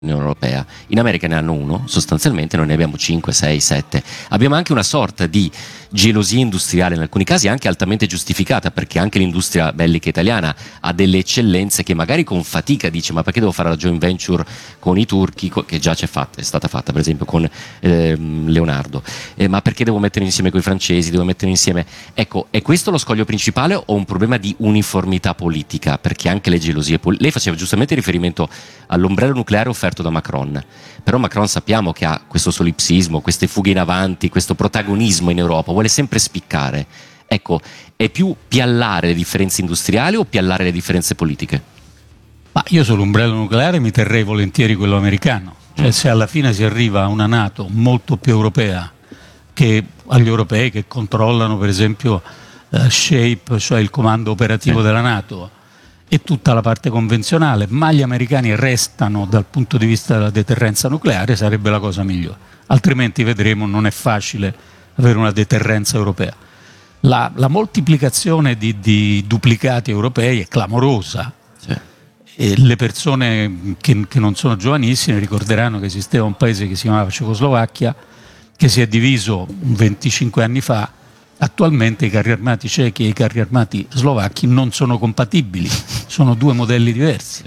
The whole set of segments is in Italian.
Unione Europea. In America ne hanno uno, sostanzialmente noi ne abbiamo 5, 6, 7. Abbiamo anche una sorta di gelosia industriale, in alcuni casi anche altamente giustificata, perché anche l'industria bellica italiana ha delle eccellenze che magari con fatica dice: ma perché devo fare la joint venture con i turchi, che già è stata fatta per esempio con Leonardo, ma perché devo mettere insieme con i francesi, devo mettere insieme... Ecco, è questo lo scoglio principale o un problema di uniformità politica? Perché anche le gelosie... Lei faceva giustamente riferimento all'ombrello nucleare offerto da Macron, però Macron sappiamo che ha questo solipsismo, queste fughe in avanti, questo protagonismo in Europa, vuole sempre spiccare. Ecco, è più piallare le differenze industriali o piallare le differenze politiche? Ma io sull'ombrello nucleare mi terrei volentieri quello americano, cioè se alla fine si arriva a una NATO molto più europea che agli europei che controllano per esempio SHAPE, cioè il comando operativo della NATO, e tutta la parte convenzionale, ma gli americani restano dal punto di vista della deterrenza nucleare, sarebbe la cosa migliore. Altrimenti vedremo, non è facile avere una deterrenza europea. La moltiplicazione di duplicati europei è clamorosa. Sì. E le persone che non sono giovanissime ricorderanno che esisteva un paese che si chiamava Cecoslovacchia, che si è diviso 25 anni fa. Attualmente i carri armati cechi e i carri armati slovacchi non sono compatibili, sono due modelli diversi.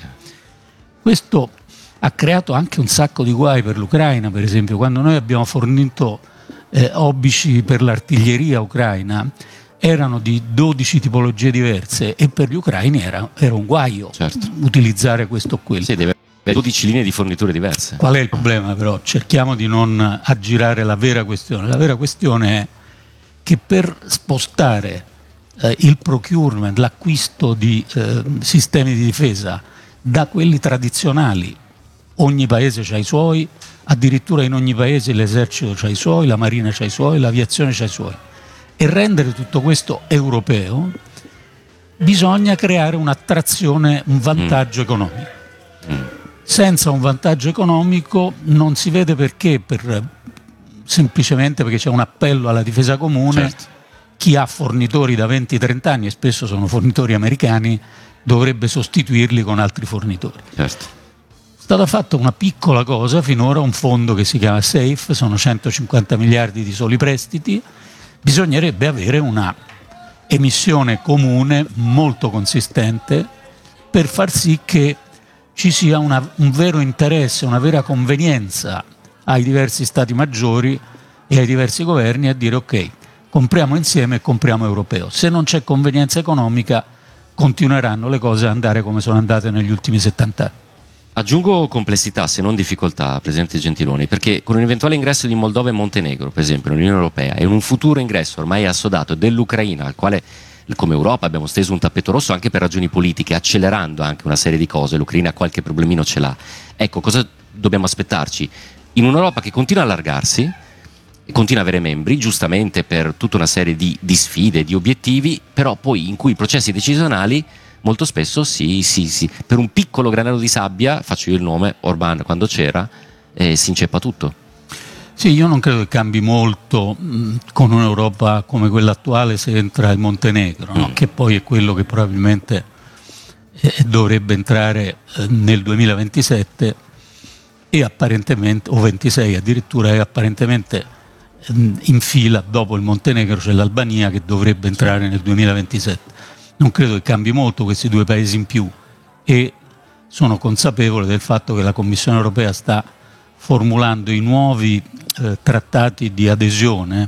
Questo ha creato anche un sacco di guai per l'Ucraina, per esempio, quando noi abbiamo fornito obici per l'artiglieria ucraina, erano di 12 tipologie diverse e per gli ucraini era un guaio, certo, utilizzare questo o quello. Sì, deve avere 12 linee di forniture diverse. Qual è il problema però? Cerchiamo di non aggirare la vera questione. La vera questione è che per spostare il procurement, l'acquisto di sistemi di difesa da quelli tradizionali, ogni paese ha i suoi, addirittura in ogni paese l'esercito ha i suoi, la marina ha i suoi, l'aviazione ha i suoi, e rendere tutto questo europeo, bisogna creare un'attrazione, un vantaggio economico. Senza un vantaggio economico non si vede perché, semplicemente perché c'è un appello alla difesa comune, certo, chi ha fornitori da 20-30 anni, e spesso sono fornitori americani, dovrebbe sostituirli con altri fornitori. Certo. È stata fatta una piccola cosa finora, un fondo che si chiama SAFE, sono 150 miliardi di soli prestiti, bisognerebbe avere una emissione comune molto consistente per far sì che ci sia un vero interesse, una vera convenienza ai diversi stati maggiori e ai diversi governi a dire: ok, compriamo insieme e compriamo europeo. Se non c'è convenienza economica, continueranno le cose ad andare come sono andate negli ultimi 70 anni. Aggiungo complessità, se non difficoltà, Presidente Gentiloni, perché con un eventuale ingresso di Moldova e Montenegro, per esempio, nell'Unione Europea, e un futuro ingresso ormai assodato dell'Ucraina, al quale come Europa abbiamo steso un tappeto rosso anche per ragioni politiche, accelerando anche una serie di cose, l'Ucraina qualche problemino ce l'ha. Ecco, cosa dobbiamo aspettarci? In un'Europa che continua a allargarsi, continua a avere membri, giustamente per tutta una serie di sfide, di obiettivi, però poi in cui i processi decisionali molto spesso per un piccolo granello di sabbia, faccio io il nome, Orbán quando c'era, si inceppa tutto. Sì, io non credo che cambi molto con un'Europa come quella attuale se entra il Montenegro, no? Che poi è quello che probabilmente dovrebbe entrare nel 2027 e apparentemente, o 26 addirittura, e apparentemente in fila dopo il Montenegro c'è l'Albania che dovrebbe entrare nel 2027. Non credo che cambi molto questi due paesi in più, e sono consapevole del fatto che la Commissione europea sta formulando i nuovi trattati di adesione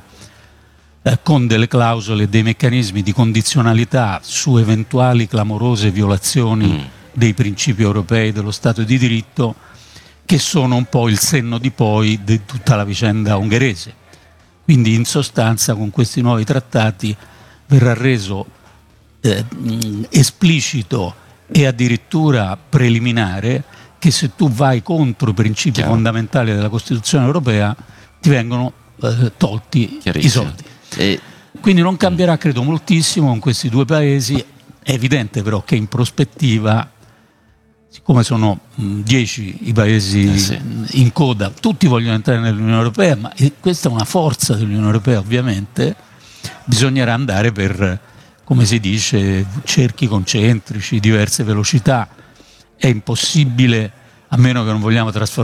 con delle clausole e dei meccanismi di condizionalità su eventuali clamorose violazioni dei principi europei dello Stato di diritto, che sono un po' il senno di poi di tutta la vicenda ungherese. Quindi in sostanza con questi nuovi trattati verrà reso esplicito e addirittura preliminare che se tu vai contro i principi fondamentali della Costituzione europea ti vengono tolti i soldi. Quindi non cambierà credo moltissimo con questi due paesi. È evidente però che in prospettiva, siccome sono 10 i paesi in coda, tutti vogliono entrare nell'Unione Europea, ma questa è una forza dell'Unione Europea ovviamente, bisognerà andare per, come si dice, cerchi concentrici, diverse velocità. È impossibile a meno che non vogliamo trasformare